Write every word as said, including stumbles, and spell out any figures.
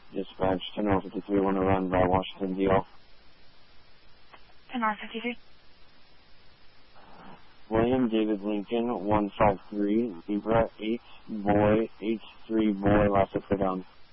Dispatch, ten oh fifty-three, want to run by Washington, D L. ten oh fifty-three. William David Lincoln, one five three, Zebra, eight, boy, eight three, boy, last up for down.